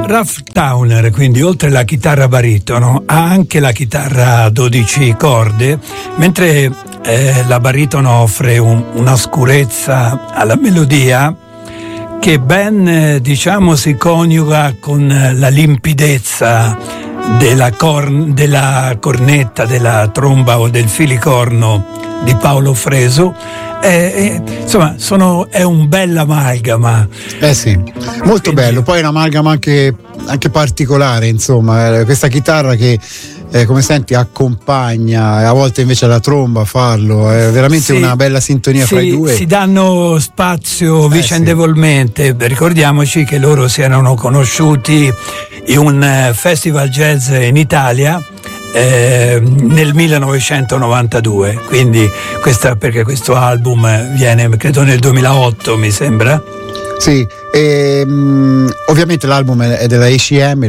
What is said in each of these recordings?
Ralph Towner, quindi oltre alla chitarra baritono ha anche la chitarra a 12 corde, mentre la baritono offre una scurezza alla melodia che ben si coniuga con la limpidezza della cornetta, della tromba o del filicorno di Paolo Fresu. Insomma, è un bel amalgama. Sì, molto bello. Poi è un amalgama anche particolare, insomma, questa chitarra che come senti accompagna, e a volte invece la tromba a farlo, è veramente una bella sintonia fra i due. Si danno spazio vicendevolmente. Ricordiamoci che loro si erano conosciuti in un festival jazz in Italia nel 1992, quindi perché questo album viene credo nel 2008, mi sembra. Sì, ovviamente l'album è della ECM,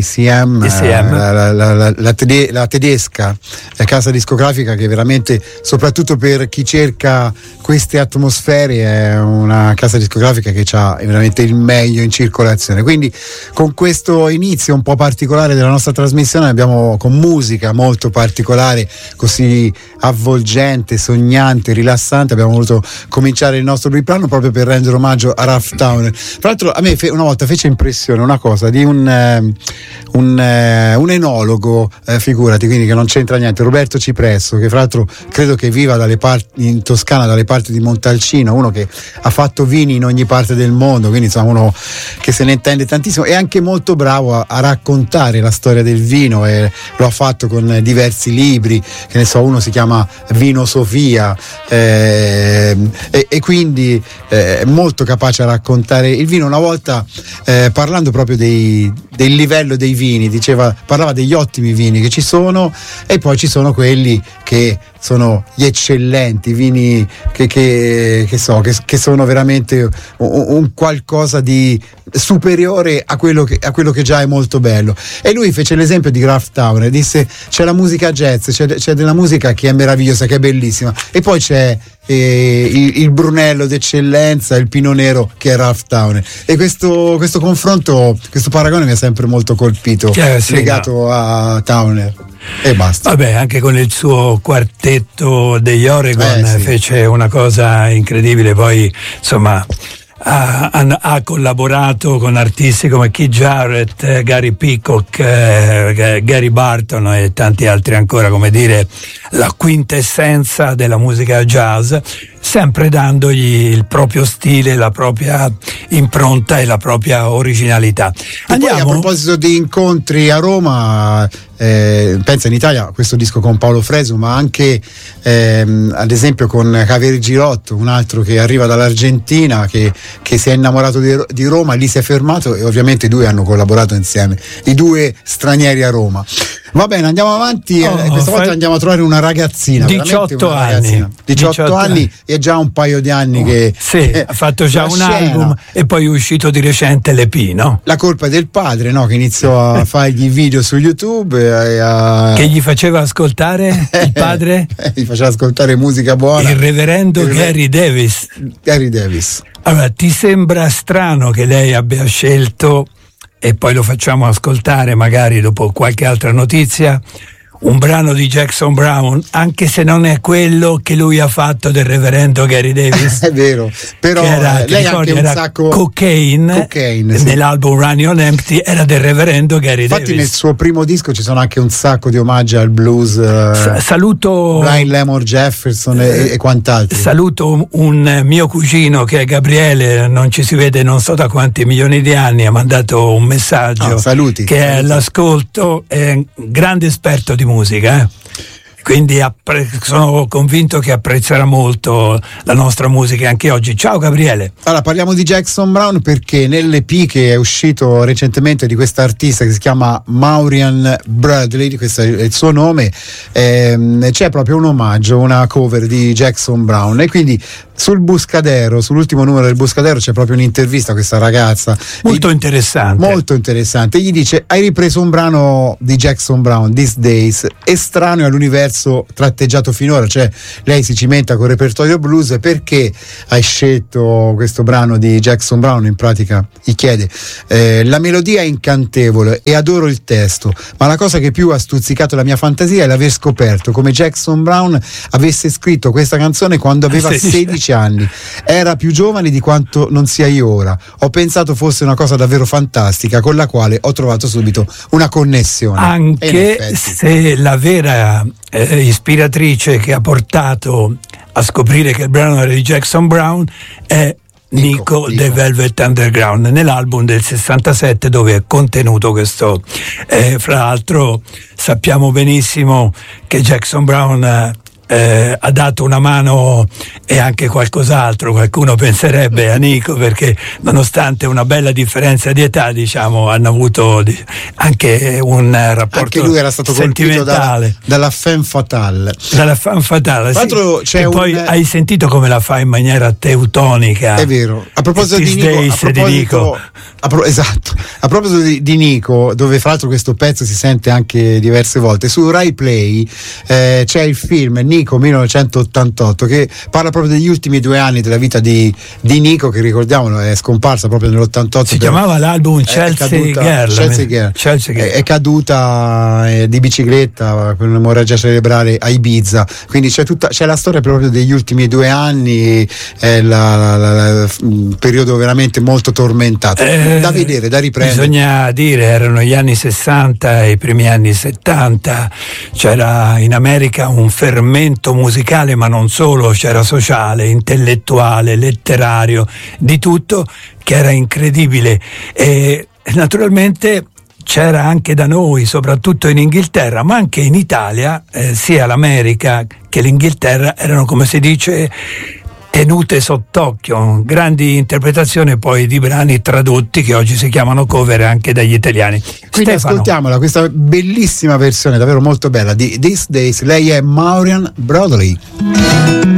la tedesca casa discografica, che veramente, soprattutto per chi cerca queste atmosfere, è una casa discografica che ha veramente il meglio in circolazione. Quindi con questo inizio un po' particolare della nostra trasmissione, abbiamo con musica molto particolare, così avvolgente, sognante, rilassante, abbiamo voluto cominciare il nostro biplano proprio per rendere omaggio a Ralph Towner. Tra l'altro a me una volta fece impressione una cosa di un enologo, figurati, quindi che non c'entra niente, Roberto Cipresso, che fra l'altro credo che viva in Toscana, dalle parti di Montalcino, uno che ha fatto vini in ogni parte del mondo, quindi insomma uno che se ne intende tantissimo, e anche molto bravo a raccontare la storia del vino, e lo ha fatto con diversi libri, che ne so, uno si chiama Vino Sofia, e quindi molto capace a raccontare il vino. Una volta parlando proprio del livello dei vini, parlava degli ottimi vini che ci sono, e poi ci sono quelli che sono gli eccellenti vini che sono veramente un qualcosa di superiore a quello che già è molto bello. E lui fece l'esempio di Ralph Towner, disse: c'è la musica jazz, c'è della musica che è meravigliosa, che è bellissima, e poi c'è il Brunello d'eccellenza, il Pinot Nero, che è Ralph Towner. E questo confronto, questo paragone mi ha sempre molto colpito, legato a Towner. E basta. Vabbè, anche con il suo quartetto degli Oregon fece una cosa incredibile. Poi insomma ha collaborato con artisti come Keith Jarrett, Gary Peacock, Gary Barton e tanti altri ancora, come dire, la quintessenza della musica jazz, sempre dandogli il proprio stile, la propria impronta e la propria originalità. Andiamo. Poi, a proposito di incontri a Roma, pensa in Italia questo disco con Paolo Fresu, ma anche ad esempio con Javier Girotto, un altro che arriva dall'Argentina, che si è innamorato di Roma, lì si è fermato, e ovviamente i due hanno collaborato insieme, i due stranieri a Roma. Va bene, andiamo avanti. Questa volta andiamo a trovare una ragazzina, 18 una anni. Ragazzina. 18 anni e già un paio di anni che ha fatto già un album, e poi è uscito di recente l'EP, no? La colpa è del padre, no? Che iniziò a fargli video su YouTube che gli faceva ascoltare il padre? Gli faceva ascoltare musica buona. Il reverendo Gary Davis. Allora, ti sembra strano che lei abbia scelto, e poi lo facciamo ascoltare magari dopo qualche altra notizia, un brano di Jackson Browne, anche se non è quello che lui ha fatto del reverendo Gary Davis? È vero, però lei ha anche un sacco Cocaine nell'album Running on Empty, era del reverendo Gary Davis. Infatti nel suo primo disco ci sono anche un sacco di omaggi al blues, saluto Blind Lemon Jefferson e quant'altro. Saluto un mio cugino che è Gabriele, non ci si vede non so da quanti milioni di anni, ha mandato un messaggio, saluti, che è all'ascolto, è un grande esperto di musica, quindi sono convinto che apprezzerà molto la nostra musica anche oggi. Ciao Gabriele. Allora, parliamo di Jackson Browne perché nell'EP che è uscito recentemente di questa artista che si chiama Maureen Bradley, questo è il suo nome, c'è proprio un omaggio, una cover di Jackson Browne, e quindi sull'ultimo numero del Buscadero c'è proprio un'intervista a questa ragazza molto interessante. Gli dice: hai ripreso un brano di Jackson Browne, These Days, estraneo all'universo percorso tratteggiato finora, cioè lei si cimenta col repertorio blues. Perché hai scelto questo brano di Jackson Browne? In pratica gli chiede, la melodia è incantevole e adoro il testo, ma la cosa che più ha stuzzicato la mia fantasia è l'aver scoperto come Jackson Browne avesse scritto questa canzone quando aveva 16 anni. Era più giovane di quanto non sia io ora. Ho pensato fosse una cosa davvero fantastica con la quale ho trovato subito una connessione. Anche se la vera ispiratrice che ha portato a scoprire che il brano era di Jackson Browne è Nico The Velvet Underground, nell'album del 67 dove è contenuto questo. Fra l'altro sappiamo benissimo che Jackson Browne ha dato una mano e anche qualcos'altro, qualcuno penserebbe, a Nico, perché nonostante una bella differenza di età, diciamo, hanno avuto anche un rapporto anche lui era stato sentimentale dalla femme fatale. Tra l'altro c'è e poi hai sentito come la fa in maniera teutonica. È vero. A proposito di Nico, esatto. A proposito di Nico, dove fra l'altro questo pezzo si sente anche diverse volte, su Rai Play c'è il film Nico 1988 che parla proprio degli ultimi 2 anni della vita di Nico, che ricordiamolo è scomparsa proprio nell'88. Si chiamava l'album Chelsea Girl. È caduta di bicicletta per un'emorragia cerebrale a Ibiza, quindi c'è la storia proprio degli ultimi 2 anni, un periodo veramente molto tormentato, da vedere, da riprendere. Bisogna dire, erano gli anni 60 e i primi anni 70, c'era in America un fermento musicale, ma non solo, c'era sociale, intellettuale, letterario, di tutto, che era incredibile. E naturalmente c'era anche da noi, soprattutto in Inghilterra, ma anche in Italia, sia l'America che l'Inghilterra erano, come si dice, tenute sott'occhio, grandi interpretazioni poi di brani tradotti che oggi si chiamano cover anche dagli italiani. Quindi ascoltiamola, questa bellissima versione davvero molto bella di These Days. Lei è Maureen Broadley.